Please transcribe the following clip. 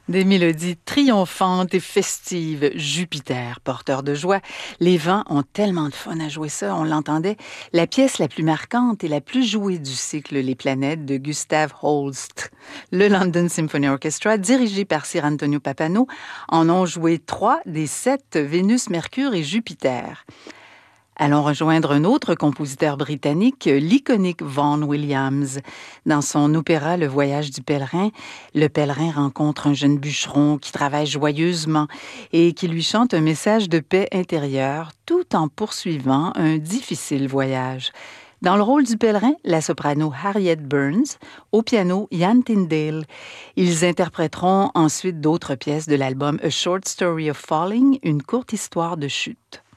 Des mélodies triomphantes et festives, Jupiter, porteur de joie. Les vents ont tellement de fun à jouer ça, on l'entendait. La pièce la plus marquante et la plus jouée du cycle Les Planètes de Gustav Holst. Le London Symphony Orchestra, dirigé par Sir Antonio Pappano, en ont joué 3 des 7 Vénus, Mercure et Jupiter. Allons rejoindre un autre compositeur britannique, l'iconique Vaughan Williams. Dans son opéra Le Voyage du pèlerin, le pèlerin rencontre un jeune bûcheron qui travaille joyeusement et qui lui chante un message de paix intérieure tout en poursuivant un difficile voyage. Dans le rôle du pèlerin, la soprano Harriet Burns, au piano Ian Tyndale. Ils interpréteront ensuite d'autres pièces de l'album A Short Story of Falling, une courte histoire de chute.